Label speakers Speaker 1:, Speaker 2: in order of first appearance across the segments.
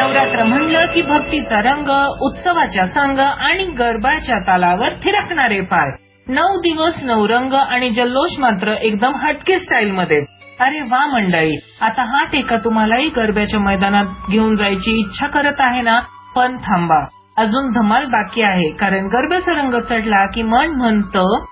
Speaker 1: नवरात्र म्हणलं की भक्तीचा रंग, उत्सवाच्या संग आणि गरबाच्या तालावर थिरकणारे पाय. 9 दिवस 9 रंग आणि जल्लोष मात्र एकदम हटके स्टाईल मध्ये. अरे वा मंडळी, आता हा टेका तुम्हालाही गरब्याच्या मैदानात घेऊन जायची इच्छा करत आहे ना? पण थांबा, अजून धमाल बाकी आहे. कारण गरब्याचा रंग चढला की मन म्हणतं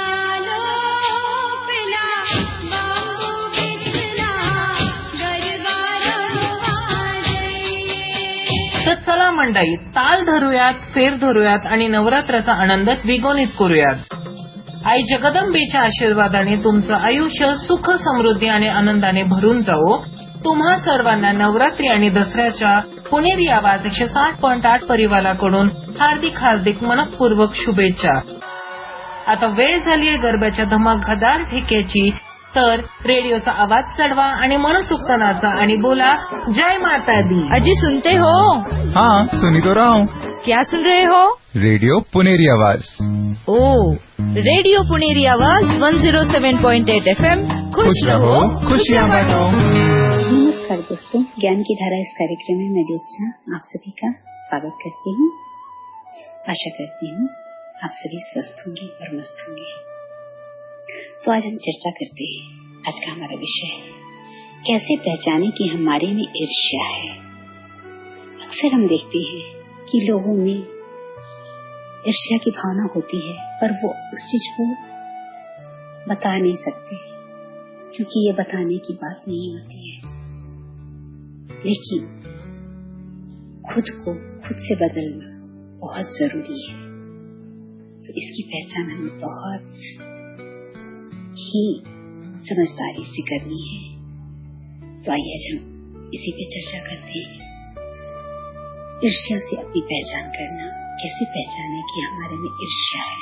Speaker 1: तर चला मंडळी, ताल धरूयात, फेर धरूयात आणि नवरात्राचा आनंद द्विगुणित करूयात. आई जगदंबेच्या आशीर्वादाने तुमचं आयुष्य सुख, समृद्धी आणि आनंदाने भरून जावो. तुम्हा सर्वांना नवरात्री आणि दसऱ्याच्या पुणेरी आवाज 107.8 परिवाराकडून हार्दिक हार्दिक मनपूर्वक शुभेच्छा. आता वेळ झालीय गरब्याच्या धमाकेदार ठेक्याची. तर रेडिओचा आवाज चढवा आणि मनसुक्त नाचा आणि बोला जय माता दी.
Speaker 2: अजी सुनते हो?
Speaker 3: हाँ, सुनी तो रहा हूँ.
Speaker 2: क्या सुन रहे हो?
Speaker 3: रेडियो पुनेरी आवाज.
Speaker 2: ओ, रेडियो पुनेरी आवाज 107.8 FM. खुश रहो, खुशियाँ बांटो.
Speaker 4: नमस्कार दोस्तों, ज्ञान की धारा इस कार्यक्रम में मैं ज्योत्सना आप सभी का स्वागत करती हूँ. आशा करती हूँ आप सभी स्वस्थ होंगे और मस्त होंगे. तो आज हम चर्चा करते हैं. आज का हमारा विषय है कैसे पहचाने कि हमारे में ईर्ष्या है. अक्सर हम देखते हैं कि लोगों में ईर्ष्या की भावना होती है, पर वो उस चीज को बता नहीं सकते क्योंकि ये बताने की बात नहीं होती है. लेकिन खुद को खुद से बदलना बहुत जरूरी है. तो इसकी पहचान हमें बहुत ही समझदारी से करनी है. तो आइए आज हम इसी पे चर्चा करते हैं. ईर्ष्या से अपनी पहचान करना. कैसे पहचाने कि हमारे में ईर्ष्या है.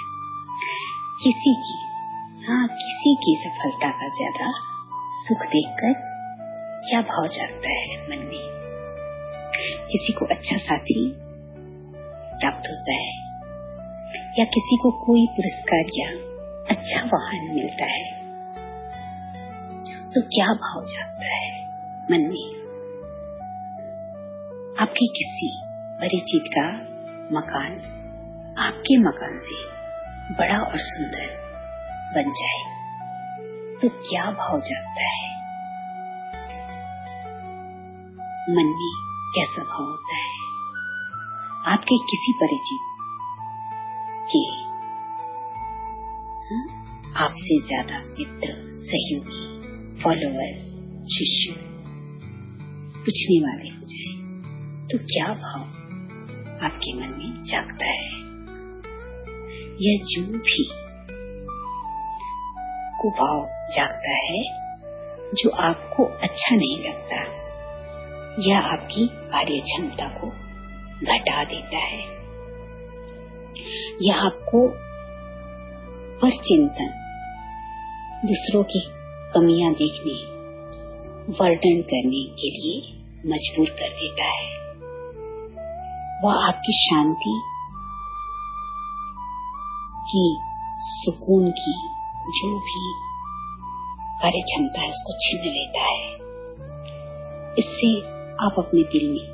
Speaker 4: किसी की सफलता का ज्यादा सुख देखकर क्या भाव जागता है मन में. किसी को अच्छा साथी प्राप्त होता है या किसी को कोई पुरस्कार या अच्छा वाहन मिलता है तो क्या भाव जागता है मन में. आपके किसी परिचित का मकान आपके मकान से बड़ा और सुंदर बन जाए तो क्या भाव जागता है मन में. कैसा भाव होता है. आपके किसी परिचित के आपसे ज्यादा मित्र, सहयोगी, फॉलोअर, शिष्य पूछने वाले हो जाए तो क्या भाव आपके मन में जागता है. यह जो भी कुभाव जागता है जो आपको अच्छा नहीं लगता, यह आपकी कार्य क्षमता को घटा देता है. यह आपको पर चिंतन, दूसरों की कमियां देखने, वर्णन करने के लिए मजबूर कर देता है. वह आपकी शांति की, सुकून की जो भी कार्य क्षमता है उसको छीन लेता है. इससे आप अपने दिल में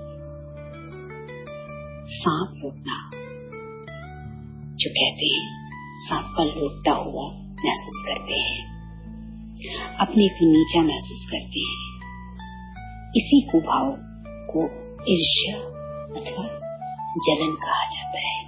Speaker 4: सांप लौटना, जो कहते हैं सांप का लौटता हुआ महसूस करते हैं, अपने को नीचा महसूस करते हैं. इसी कुभाव को ईर्ष्या अथवा जलन कहा जाता है.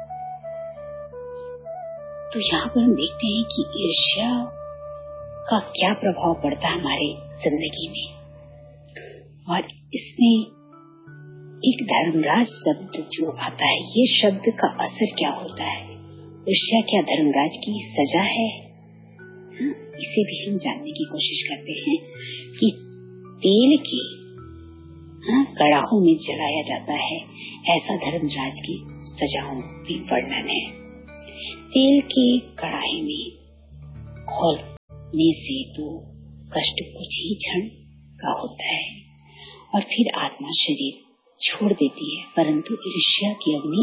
Speaker 4: तो यहाँ पर हम देखते हैं कि ईर्ष्या का क्या प्रभाव पड़ता है हमारे जिंदगी में. और इसमें एक धर्मराज शब्द जो आता है, ये शब्द का असर क्या होता है. ईर्ष्या क्या धर्मराज की सजा है? इसे भी हम जानने की कोशिश करते हैं कि तेल के कड़ाहों में जलाया जाता है, ऐसा धर्मराज की सजाओं भी वर्णन है. तेल के कड़ाहे में खोलने से तो कष्ट कुछ ही क्षण का होता है और फिर आत्मा शरीर छोड़ देती है, परंतु ईर्ष्या की अग्नि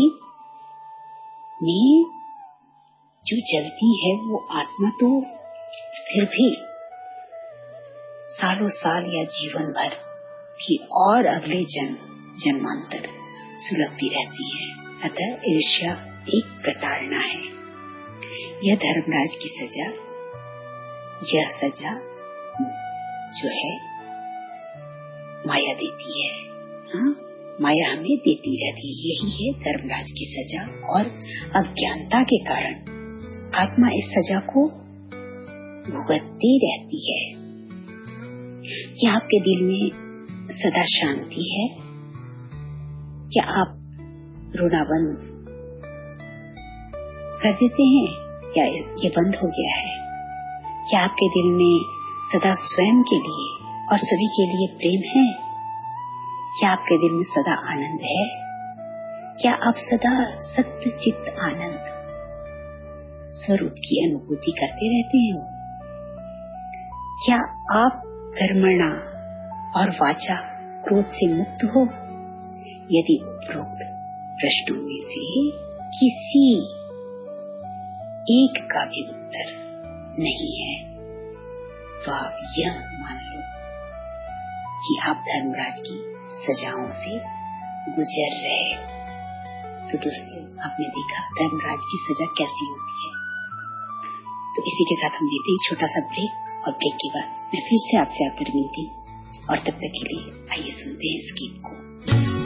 Speaker 4: में जो जलती है वो आत्मा तो फिर भी सालों साल या जीवन भर भी और अगले जन्म जन्मांतर सुलगती रहती है। अतः ईर्ष्या एक प्रताड़ना है। यह धर्मराज की सजा, यह सजा जो है माया देती है। हाँ, माया हमें देती रहती है। यही है धर्मराज की सजा। और अज्ञानता के कारण आत्मा इस सजा को भुगतती रहती है। क्या आपके दिल में सदा शांति है? क्या आप रोना बंद कर देते हैं या ये बंद हो गया है? क्या आपके दिल में सदा स्वयं के लिए और सभी के लिए प्रेम है? क्या आपके दिल में सदा आनंद है? क्या आप सदा सत्य चित्त आनंद स्वरूप की अनुभूति करते रहते हो? क्या आप कर्मणा और वाचा क्रोध से मुक्त हो? यदि उपरोक्त प्रश्नों में से किसी एक का भी उत्तर नहीं है तो आप यह मान लो कि आप धर्मराज की सजाओं से गुजर रहे। तो दोस्तों, आपने देखा धर्मराज की सजा कैसी होती है। तो इसी के साथ हम लेते हैं छोटा सा ब्रेक, और ब्रेक के बाद मैं फिर से आपसे आकर मिलती हूँ। और तब तक के लिए आइए सुनते हैं इस गीत को।